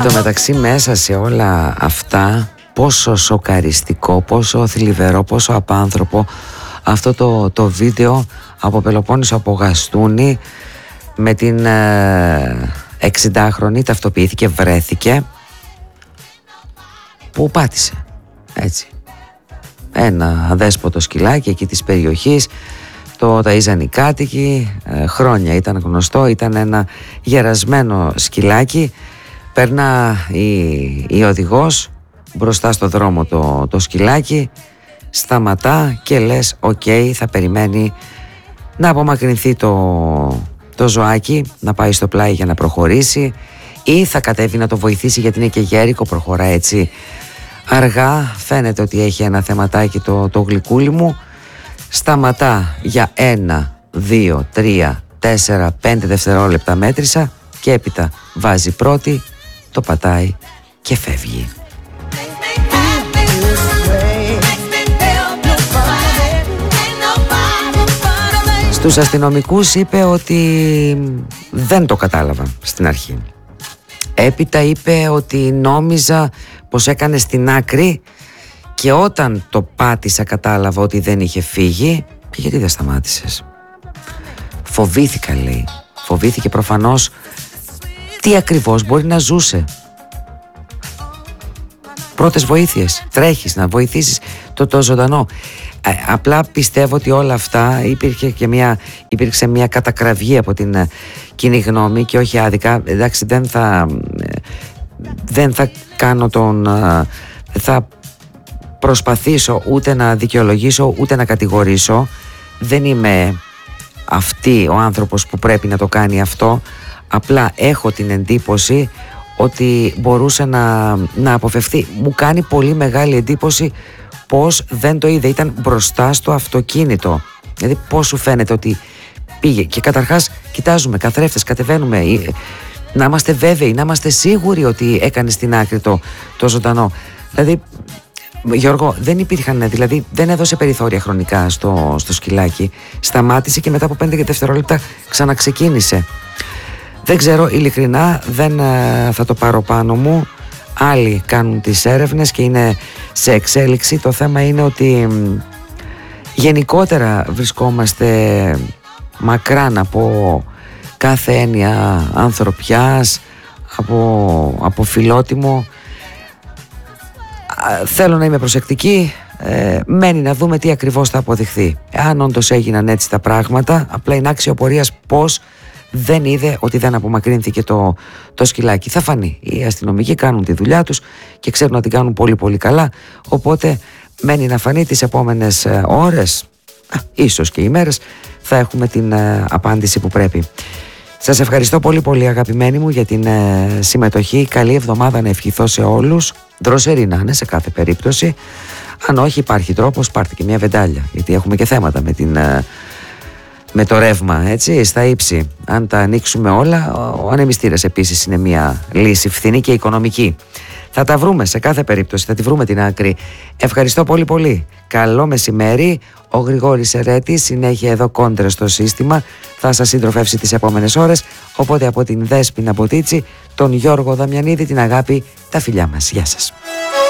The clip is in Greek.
τω μεταξύ μέσα σε όλα αυτά, πόσο σοκαριστικό, πόσο θλιβερό, πόσο απάνθρωπο αυτό το βίντεο από Πελοπόννησο, από Γαστούνη, με την 60χρονη, ταυτοποιήθηκε, βρέθηκε, που πάτησε έτσι ένα αδέσποτο σκυλάκι εκεί της περιοχής. Το ταΐζαν οι κάτοικοι, χρόνια ήταν γνωστό, ήταν ένα γερασμένο σκυλάκι. Περνά η οδηγός μπροστά στο δρόμο το σκυλάκι, σταματά και λες οκ, θα περιμένει να απομακρυνθεί το ζωάκι, να πάει στο πλάι για να προχωρήσει, ή θα κατέβει να το βοηθήσει γιατί είναι και γέρικο, προχωρά έτσι αργά, φαίνεται ότι έχει ένα θεματάκι το γλυκούλι μου. Σταματά για 1, 2, 3, 4, 5 δευτερόλεπτα μέτρησα και έπειτα βάζει πρώτη, το πατάει και φεύγει. Στους αστυνομικούς είπε ότι δεν το κατάλαβα στην αρχή. Έπειτα είπε ότι νόμιζα πως έκανε στην άκρη και όταν το πάτησα κατάλαβα ότι δεν είχε φύγει. Και γιατί δεν σταμάτησες? Φοβήθηκα, λέει. Φοβήθηκε προφανώς τι ακριβώς μπορεί να ζούσε. Πρώτες βοήθειες, τρέχεις να βοηθήσεις το ζωντανό. Απλά πιστεύω ότι όλα αυτά υπήρξε μια κατακραυγή από την κοινή γνώμη και όχι άδικα. Εντάξει, δεν θα κάνω θα προσπαθήσω ούτε να δικαιολογήσω ούτε να κατηγορήσω. Δεν είμαι ο άνθρωπος που πρέπει να το κάνει αυτό. Απλά έχω την εντύπωση ότι μπορούσε να αποφευθεί. Μου κάνει πολύ μεγάλη εντύπωση πως δεν το είδε. Ήταν μπροστά στο αυτοκίνητο. Δηλαδή πως σου φαίνεται ότι πήγε? Και καταρχάς κοιτάζουμε καθρέφτες, κατεβαίνουμε, να είμαστε βέβαιοι, να είμαστε σίγουροι ότι έκανε στην άκρη το ζωντανό. Δηλαδή Γιώργο, δηλαδή δεν έδωσε περιθώρια χρονικά στο σκυλάκι. Σταμάτησε και μετά από 5 δευτερόλεπτα ξαναξεκίνησε. Δεν ξέρω, ειλικρινά δεν θα το πάρω πάνω μου. Άλλοι κάνουν τις έρευνες και είναι σε εξέλιξη. Το θέμα είναι ότι γενικότερα βρισκόμαστε μακράν από κάθε έννοια ανθρωπιάς, από φιλότιμο. Θέλω να είμαι προσεκτική. Μένει να δούμε τι ακριβώς θα αποδειχθεί. Αν όντως έγιναν έτσι τα πράγματα, απλά είναι άξιο πορείας πως δεν είδε ότι δεν απομακρύνθηκε το σκυλάκι. Θα φανεί. Οι αστυνομικοί κάνουν τη δουλειά τους και ξέρουν να την κάνουν πολύ πολύ καλά. Οπότε μένει να φανεί τις επόμενες ώρες, ίσως και ημέρες, θα έχουμε την απάντηση που πρέπει. Σας ευχαριστώ πολύ πολύ αγαπημένοι μου για την συμμετοχή. Καλή εβδομάδα να ευχηθώ σε όλους. Δροσερή να είναι σε κάθε περίπτωση. Αν όχι υπάρχει τρόπος, πάρτε και μια βεντάλια, γιατί έχουμε και θέματα με το ρεύμα, έτσι, στα ύψη. Αν τα ανοίξουμε όλα, ο ανεμιστήρας επίσης είναι μια λύση φθηνή και οικονομική. Θα τα βρούμε σε κάθε περίπτωση, θα τη βρούμε την άκρη. Ευχαριστώ πολύ πολύ. Καλό μεσημέρι. Ο Γρηγόρης Ερέτης συνέχεια εδώ κόντρα στο σύστημα. Θα σας συντροφεύσει τις επόμενες ώρες. Οπότε από την Δέσποινα Μποτίτσι, τον Γιώργο Δαμιανίδη, την αγάπη, τα φιλιά μας. Γεια σας.